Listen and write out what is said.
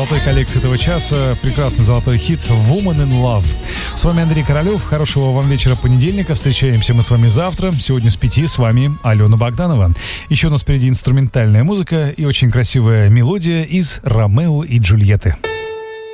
золотой коллекции этого часа. Прекрасный золотой хит «Woman in Love». С вами Андрей Королев. Хорошего вам вечера понедельника. Встречаемся мы с вами завтра. Сегодня с 5 с вами Алена Богданова. Еще у нас впереди инструментальная музыка и очень красивая мелодия из «Ромео и Джульетты».